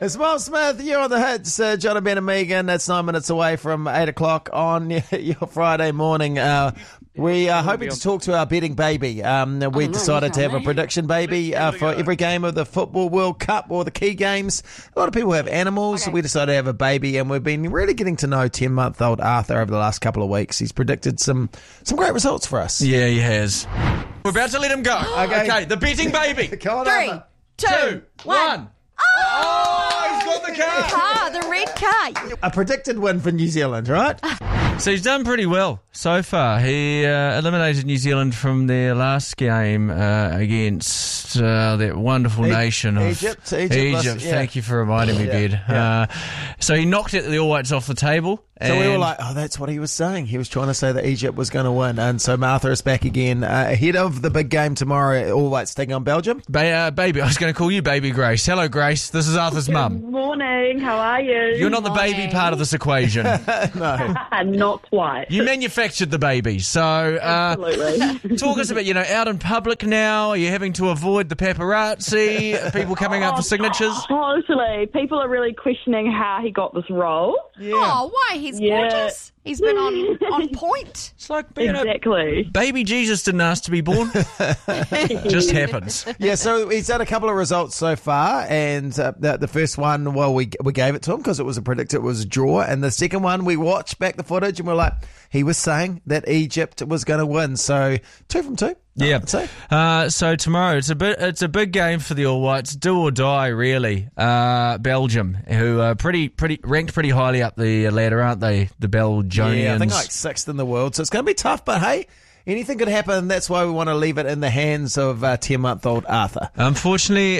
It's Miles Smith. You're on the hits. John Ben and Megan. It's 9 minutes away from 8 o'clock on your Friday morning. We are hoping to talk to our betting baby. We decided to have a prediction baby for every game of the Football World Cup or the key games. A lot of people have animals. Okay. We decided to have a baby, and we've been really getting to know 10-month-old Arthur over the last couple of weeks. He's predicted some great results for us. Yeah, he has. We're about to let him go. Okay, the betting baby. Come on, 3, Arthur. 2, 1. Oh, he's got the car. The red car. A predicted win for New Zealand, right? So he's done pretty well so far. He eliminated New Zealand from their last game against that wonderful nation of Egypt. Thank you for reminding me, Bed. Yeah. So he knocked the All Whites off the table. So we were like, oh, that's what he was saying. He was trying to say that Egypt was going to win. And so Martha is back again ahead of the big game tomorrow. All Whites taking on Belgium. Baby, I was going to call you Baby Grace. Hello, Grace. This is Arthur's mum. Good morning. How are you? You're not the baby part of this equation. No. Not quite. You manufactured the baby. So Absolutely. talk us about, out in public now. Are you having to avoid the paparazzi? People coming up for signatures? Totally. People are really questioning how he got this role. Yeah. Oh, why? He's gorgeous. He's been on point. It's like being Exactly. Baby Jesus didn't ask to be born. Just happens. Yeah, so he's had a couple of results so far, and the first one, well, we gave it to him because it was it was a draw, and the second one, we watched back the footage, and we're like, he was saying that Egypt was going to win, so 2 from 2. Yeah. I'd say. So tomorrow it's a big game for the All Whites, do or die really. Belgium, who are ranked pretty highly up the ladder, aren't they? The Belgians. Yeah, I think like 6th in the world, so it's going to be tough. But hey, anything could happen. That's why we want to leave it in the hands of 10-month-old Arthur. Unfortunately,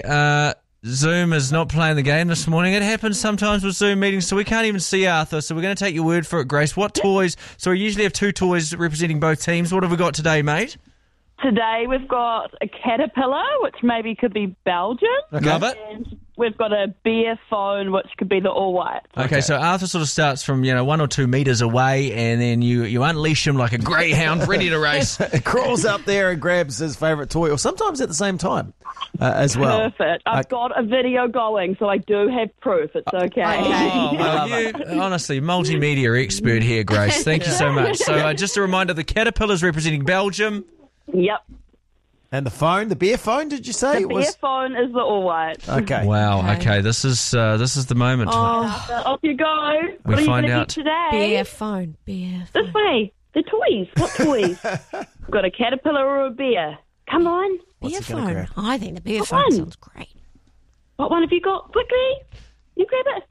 Zoom is not playing the game this morning. It happens sometimes with Zoom meetings, so we can't even see Arthur. So we're going to take your word for it, Grace. What toys? So we usually have 2 toys representing both teams. What have we got today, mate? Today we've got a caterpillar, which maybe could be Belgium. Okay. Love it. And we've got a bear phone, which could be the All Whites. Okay, so Arthur sort of starts from 1 or 2 metres away, and then you unleash him like a greyhound ready to race. It crawls up there and grabs his favourite toy, or sometimes at the same time as well. Perfect. I've got a video going, so I do have proof. It's okay. Oh, well, you honestly, multimedia expert here, Grace. Thank you so much. So just a reminder, the caterpillar's representing Belgium. Yep. And the phone, the bear phone, did you say? The bear phone is the All Whites. Okay. Wow. Okay. This is the moment. Off you go. We what are you find gonna out. get today? Bear phone. This way. The toys. What toys? We've got a caterpillar or a bear. Come on. What's Bear he gonna phone. grab? I think the bear What phone one? sounds great. What one have you got? Quickly. You grab it.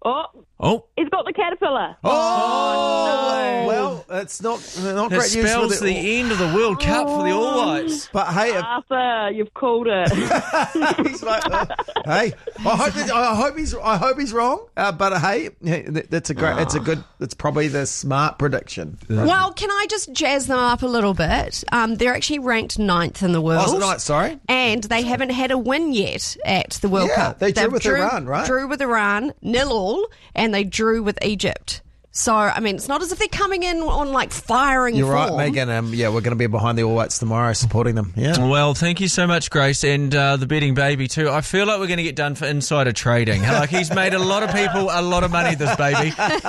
Oh, He's got the caterpillar. Oh, well, it's not that great news for spells the end of the World Cup for the All Whites. But hey, Arthur, you've called it. he's like, hey, I hope he's wrong. But hey, that's a great. It's probably the smart prediction. Well, can I just jazz them up a little bit? They're actually ranked 9th in the world. Oh, night, sorry. And they haven't had a win yet at the World Yeah, Cup. they drew with Iran, right? Drew with Iran, 0-0, and they drew with Egypt. So, I mean, it's not as if they're coming in on, like, firing You're form. right, Megan. Yeah, we're going to be behind the All Whites tomorrow supporting them. Yeah. Well, thank you so much, Grace, and the betting baby too. I feel like we're going to get done for insider trading. Like, he's made a lot of people a lot of money, this baby.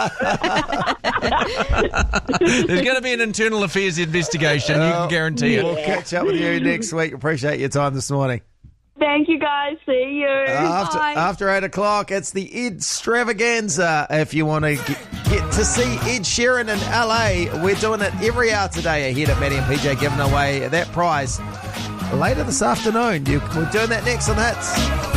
There's going to be an internal affairs investigation, you can guarantee We'll it. catch up with you next week. Appreciate your time this morning. Thank you, guys. See you. After 8 o'clock, it's the Ed Extravaganza. If you want to get to see Ed Sheeran in LA, we're doing it every hour today ahead of Maddie and PJ giving away that prize later this afternoon. We're doing that next on Hits.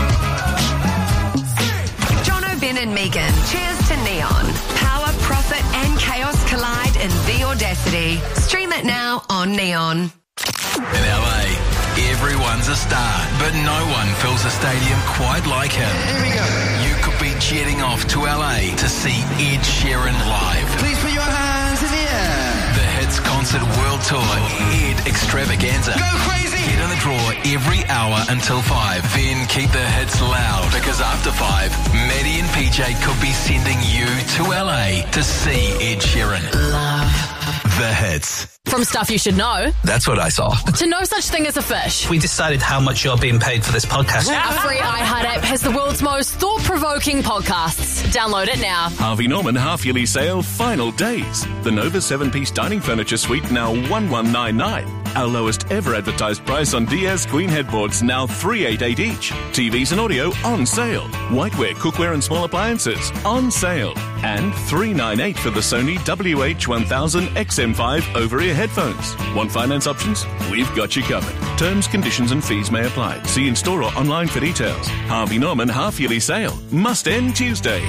Jono, Ben and Megan. Cheers to Neon. Power, profit and chaos collide in The Audacity. Stream it now on Neon. In LA, everyone's a star, but no one fills a stadium quite like him. Here we go. You could be jetting off to LA to see Ed Sheeran live. Please put your hands in the air. The Hits Concert World Tour, Ed Extravaganza. Go crazy! Get in the draw every hour until 5. Then keep the hits loud, because after 5, Maddie and PJ could be sending you to LA to see Ed Sheeran. Love the Hits. From stuff you should know That's what I saw. to no such thing as a fish. We decided how much you're being paid for this podcast. A free iHeart app has the world's most thought-provoking podcasts. Download it now. Harvey Norman half-yearly sale final days. The Nova 7-piece dining furniture suite now $1,199. Our lowest ever advertised price on Diaz Queen headboards now $388 each. TVs and audio on sale. Whiteware, cookware and small appliances on sale. And $398 for the Sony WH-1000 XM5 over-ear headphones. Want finance options? We've got you covered. Terms, conditions and fees may apply. See in-store or online for details. Harvey Norman half-yearly sale. Must end Tuesday.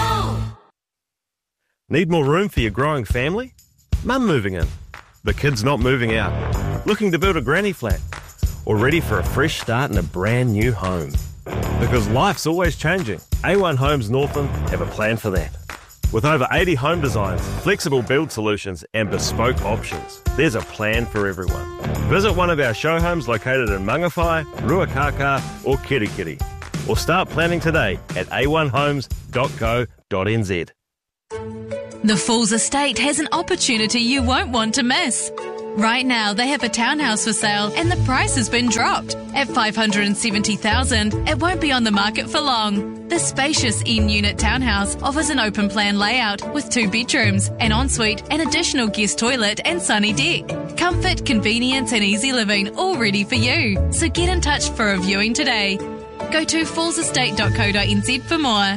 Need more room for your growing family? Mum moving in. The kids not moving out. Looking to build a granny flat. Or ready for a fresh start in a brand new home. Because life's always changing. A1 Homes Northland have a plan for that. With over 80 home designs, flexible build solutions and bespoke options, there's a plan for everyone. Visit one of our show homes located in Mangawhai, Ruakaka or Kirikiri. Or start planning today at a1homes.co.nz. The Falls Estate has an opportunity you won't want to miss. Right now, they have a townhouse for sale and the price has been dropped. At $570,000, it won't be on the market for long. The spacious in-unit townhouse offers an open plan layout with 2 bedrooms, an ensuite, an additional guest toilet and sunny deck. Comfort, convenience and easy living all ready for you. So get in touch for a viewing today. Go to fallsestate.co.nz for more.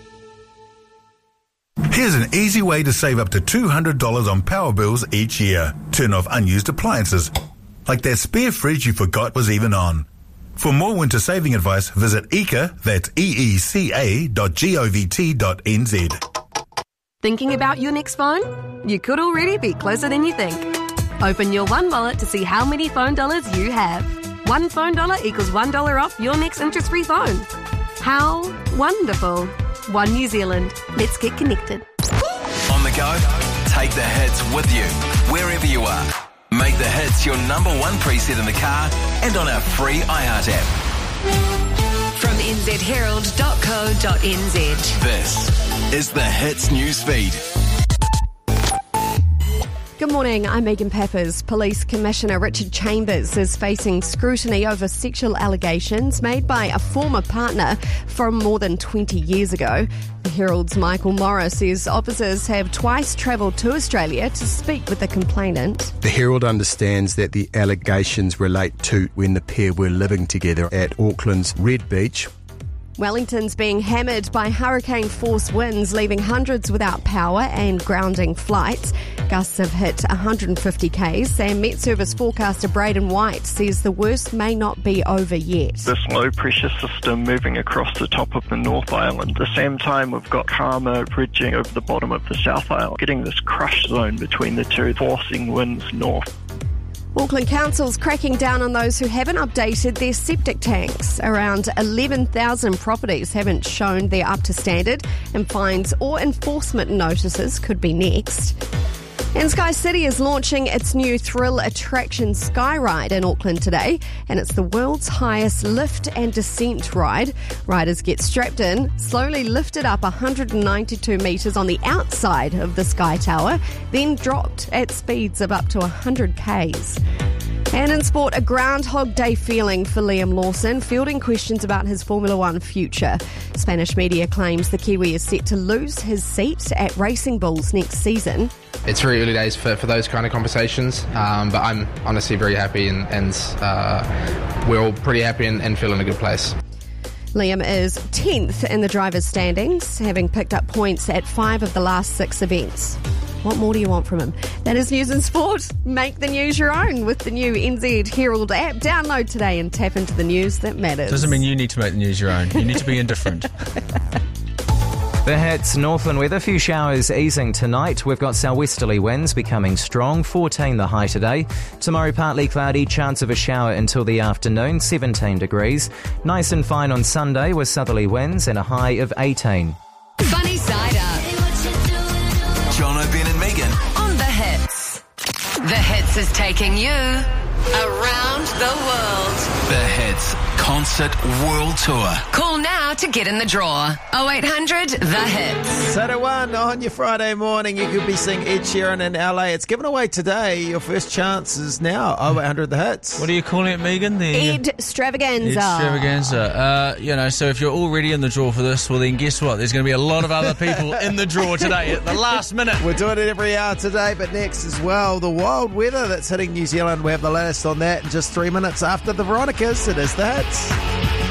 Here's an easy way to save up to $200 on power bills each year. Turn off unused appliances, like that spare fridge you forgot was even on. For more winter saving advice, visit EECA, that's eeca.govt.nz. Thinking about your next phone? You could already be closer than you think. Open your One Wallet to see how many phone dollars you have. One phone dollar equals $1 off your next interest-free phone. How wonderful. One New Zealand. Let's get connected. On the go? Take the hits with you, wherever you are. Make the hits your number one preset in the car and on our free iHeart app. From nzherald.co.nz. This is the Hits newsfeed. Good morning, I'm Megan Peppers. Police Commissioner Richard Chambers is facing scrutiny over sexual allegations made by a former partner from more than 20 years ago. The Herald's Michael Morris says officers have twice travelled to Australia to speak with the complainant. The Herald understands that the allegations relate to when the pair were living together at Auckland's Red Beach. Wellington's being hammered by hurricane-force winds, leaving hundreds without power and grounding flights. Gusts have hit 150 k's, and Met Service forecaster Braden White says the worst may not be over yet. This low-pressure system moving across the top of the North Island. At the same time, we've got Karma bridging over the bottom of the South Island, getting this crush zone between the two, forcing winds north. Auckland Council's cracking down on those who haven't updated their septic tanks. Around 11,000 properties haven't shown they're up to standard, and fines or enforcement notices could be next. And Sky City is launching its new thrill attraction Sky Ride in Auckland today, and it's the world's highest lift and descent ride. Riders get strapped in, slowly lifted up 192 metres on the outside of the Sky Tower, then dropped at speeds of up to 100 k's. And in sport, a Groundhog Day feeling for Liam Lawson, fielding questions about his Formula One future. Spanish media claims the Kiwi is set to lose his seat at Racing Bulls next season. It's very early days for those kind of conversations, but I'm honestly very happy and we're all pretty happy and feel in a good place. Liam is 10th in the drivers' standings, having picked up points at 5 of the last 6 events. What more do you want from him? That is news and sport. Make the news your own with the new NZ Herald app. Download today and tap into the news that matters. Doesn't mean you need to make the news your own. You need to be indifferent. The Hits Northland weather, few showers easing tonight. We've got southwesterly winds becoming strong, 14 the high today. Tomorrow partly cloudy, chance of a shower until the afternoon, 17 degrees. Nice and fine on Sunday with southerly winds and a high of 18. Funny Side Up. John O'Brien and Megan On the Hits. The Hits is taking you around the world. The Hits Concert World Tour. Call now now to get in the draw. 0800 The Hits. So to one on your Friday morning, you could be seeing Ed Sheeran in LA. It's given away today. Your first chance is now 0800 The Hits. What are you calling it, Megan? Ed Extravaganza. Extravaganza. So if you're already in the draw for this, well then guess what? There's going to be a lot of other people in the draw today at the last minute. We're doing it every hour today, but next as well, the wild weather that's hitting New Zealand. We have the latest on that in just 3 minutes after the Veronicas. It is The Hits.